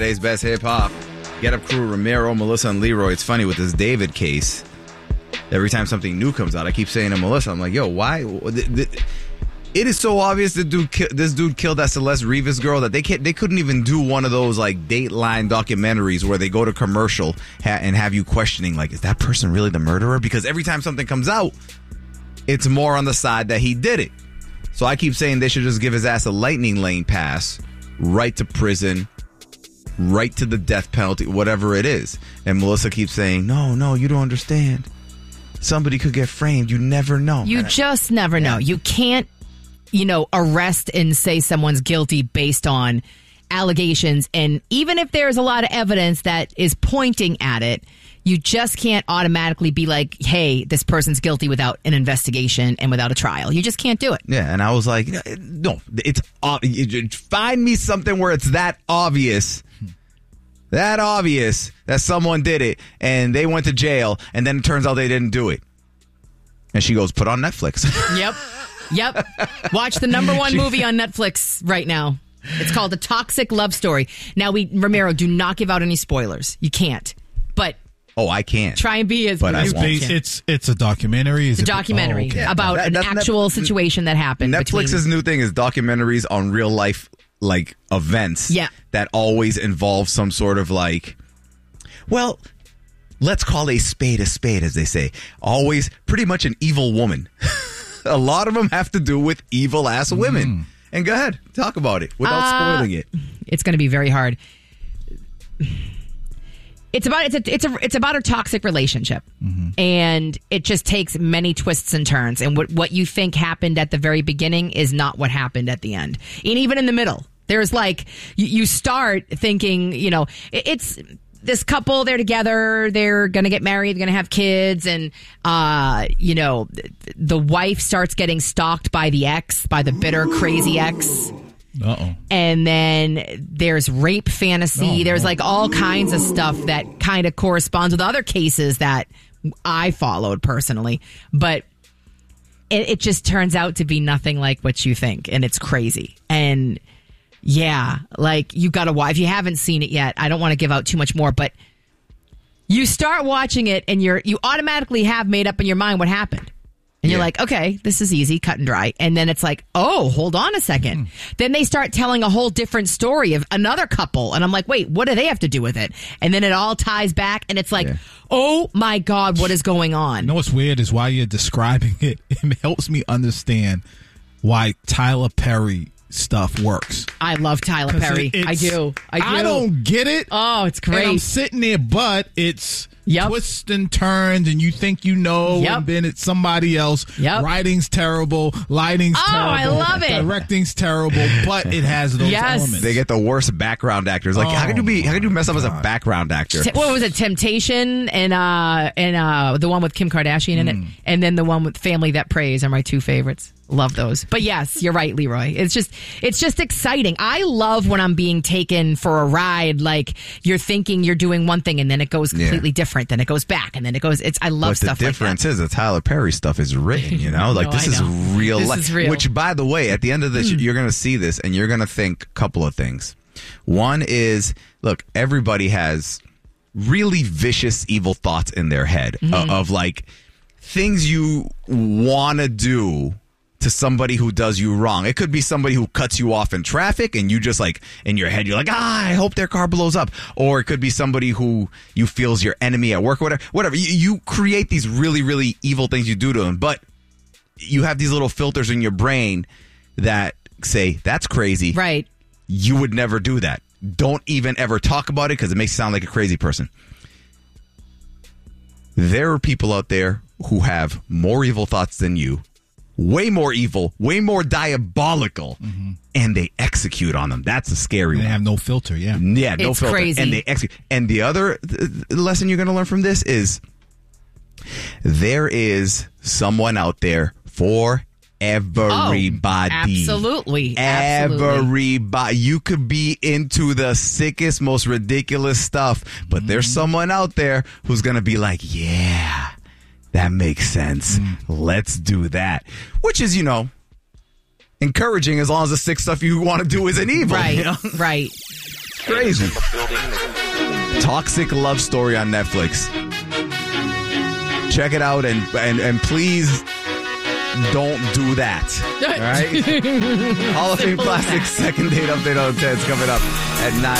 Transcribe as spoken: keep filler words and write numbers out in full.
Today's best hip hop. Get Up Crew, Ramiro, Melissa, and Leroy. It's funny with this David case. Every time something new comes out, I keep saying to Melissa, I'm like, yo, why? It is so obvious that dude, this dude killed that Celeste Rivas girl that they can't, they couldn't even do one of those like Dateline documentaries where they go to commercial ha- and have you questioning, like, is that person really the murderer? Because every time something comes out, it's more on the side that he did it. So I keep saying they should just give his ass a lightning lane pass, right to prison, right to the death penalty, whatever it is. And Melissa keeps saying, no, no, you don't understand. Somebody could get framed. You never know. You just never know. You can't, you know, arrest and say someone's guilty based on allegations. And even if there's a lot of evidence that is pointing at it, you just can't automatically be like, hey, this person's guilty without an investigation and without a trial. You just can't do it. Yeah, and I was like, no, it's find me something where it's that obvious. That obvious that someone did it and they went to jail and then it turns out they didn't do it. And she goes, put on Netflix. Yep. Yep. Watch the number one movie on Netflix right now. It's called The Toxic Love Story. Now, we, Ramiro, do not give out any spoilers. You can't. But oh, I can't. Try and be as but good as you can. It's it's a documentary. Is it's a it, documentary oh, okay. about that, an that's actual Net- situation that happened. Netflix's between- new thing is documentaries on real life, like, events. Yeah. That always involve some sort of, like, well, let's call a spade a spade, as they say. Always pretty much an evil woman. A lot of them have to do with evil ass women. Mm. And go ahead, talk about it without uh, spoiling it. It's going to be very hard. It's about it's a, it's a, it's about a toxic relationship, mm-hmm. and it just takes many twists and turns. And what what you think happened at the very beginning is not what happened at the end, and even in the middle. There's like you, you start thinking, you know, it, it's this couple. They're together. They're going to get married. They're going to have kids, and uh, you know, the wife starts getting stalked by the ex, by the bitter, crazy ex. Uh-oh. And then there's rape fantasy. Oh, there's like all kinds of stuff that kind of corresponds with other cases that I followed personally. But it, it just turns out to be nothing like what you think. And it's crazy. And yeah, like you got to watch. If you haven't seen it yet, I don't want to give out too much more, but you start watching it and you're you automatically have made up in your mind what happened. And you're yeah. like, okay, this is easy, cut and dry. And then it's like, oh, hold on a second. Mm. Then they start telling a whole different story of another couple. And I'm like, wait, what do they have to do with it? And then it all ties back. And it's like, yeah. oh, my God, what is going on? You know what's weird is while you're describing it, it helps me understand why Tyler Perry stuff works. I love Tyler Perry. I do. I do. I don't get it. Oh, it's great. And I'm sitting there, but it's... Yep. Twists and turns, and you think you know, yep. and then it's somebody else. Yep. Writing's terrible, lighting's oh, terrible. I love it. Directing's terrible, but it has those yes. elements. They get the worst background actors. Like, oh, how could you be? How could you mess up God. as a background actor? T- what was it? Temptation and uh and uh the one with Kim Kardashian in mm. it, and then the one with Family That Prays are my two favorites. Love those. But yes, you're right, Leroy. It's just it's just exciting. I love when I'm being taken for a ride. Like you're thinking you're doing one thing and then it goes completely yeah. different. Then it goes back and then it goes. It's I love but stuff like that. The difference is the Tyler Perry stuff is written. You know, like no, this is real this life. Is real. Which, by the way, at the end of this, mm. you're going to see this and you're going to think a couple of things. One is, look, everybody has really vicious, evil thoughts in their head mm-hmm. of, of like things you want to do to somebody who does you wrong. It could be somebody who cuts you off in traffic and you just like, in your head, you're like, ah, I hope their car blows up. Or it could be somebody who you feel is your enemy at work or whatever. Whatever. You, you create these really, really evil things you do to them. But you have these little filters in your brain that say, that's crazy. Right. You would never do that. Don't even ever talk about it because it makes you sound like a crazy person. There are people out there who have more evil thoughts than you. Way more evil, way more diabolical, mm-hmm. and they execute on them. That's a scary they one. They have no filter, yeah. Yeah, no it's filter. Crazy. And they execute. And the other th- lesson you're going to learn from this is there is someone out there for everybody. Oh, absolutely. Everybody. Absolutely. You could be into the sickest, most ridiculous stuff, but mm-hmm. there's someone out there who's going to be like, yeah. That makes sense. Mm. Let's do that. Which is, you know, encouraging as long as the sick stuff you want to do isn't evil. Right, you know? right. Crazy. Toxic Love Story on Netflix. Check it out and and, and please don't do that. All right? Hall of Fame Classics second date update on Ted's coming up at nine.